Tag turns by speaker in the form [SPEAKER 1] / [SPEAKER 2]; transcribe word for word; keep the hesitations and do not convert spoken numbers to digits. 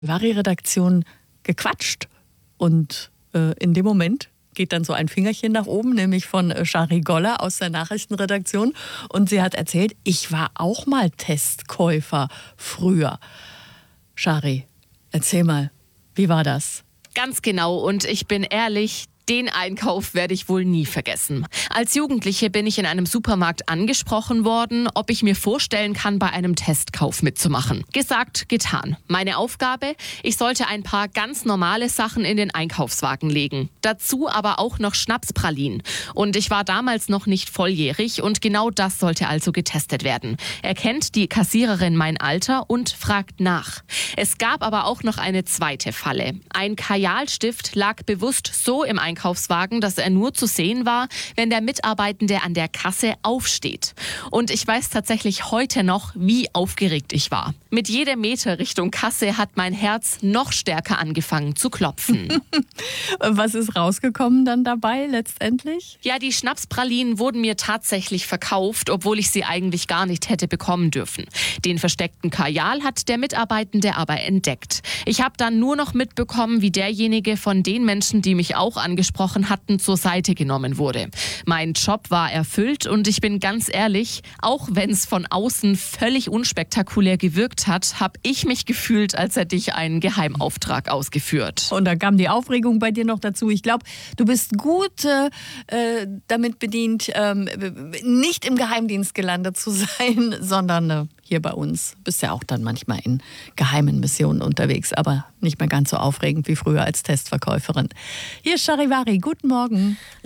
[SPEAKER 1] Charivari-Redaktion gequatscht und äh, in dem Moment geht dann so ein Fingerchen nach oben, nämlich von äh, Shari Goller aus der Nachrichtenredaktion, und sie hat erzählt, ich war auch mal Testkäufer früher. Shari, erzähl mal, wie war das?
[SPEAKER 2] Ganz genau, und ich bin ehrlich, den Einkauf werde ich wohl nie vergessen. Als Jugendliche bin ich in einem Supermarkt angesprochen worden, ob ich mir vorstellen kann, bei einem Testkauf mitzumachen. Gesagt, getan. Meine Aufgabe? Ich sollte ein paar ganz normale Sachen in den Einkaufswagen legen. Dazu aber auch noch Schnapspralinen. Und ich war damals noch nicht volljährig und genau das sollte also getestet werden. Erkennt die Kassiererin mein Alter und fragt nach. Es gab aber auch noch eine zweite Falle. Ein Kajalstift lag bewusst so im Einkaufswagen, Einkaufswagen, dass er nur zu sehen war, wenn der Mitarbeitende an der Kasse aufsteht. Und ich weiß tatsächlich heute noch, wie aufgeregt ich war. Mit jedem Meter Richtung Kasse hat mein Herz noch stärker angefangen zu klopfen.
[SPEAKER 1] Was ist rausgekommen dann dabei letztendlich?
[SPEAKER 2] Ja, die Schnapspralinen wurden mir tatsächlich verkauft, obwohl ich sie eigentlich gar nicht hätte bekommen dürfen. Den versteckten Kajal hat der Mitarbeitende aber entdeckt. Ich habe dann nur noch mitbekommen, wie derjenige von den Menschen, die mich auch angesprochen hatten, zur Seite genommen wurde. Mein Job war erfüllt und ich bin ganz ehrlich, auch wenn es von außen völlig unspektakulär gewirkt hat, habe ich mich gefühlt, als hätte ich einen Geheimauftrag ausgeführt.
[SPEAKER 1] Und da kam die Aufregung bei dir noch dazu. Ich glaube, du bist gut äh, damit bedient, ähm, nicht im Geheimdienst gelandet zu sein, sondern äh, hier bei uns. Bist ja auch dann manchmal in geheimen Missionen unterwegs, aber nicht mehr ganz so aufregend wie früher als Testverkäuferin. Hier ist Charivari, guten Morgen.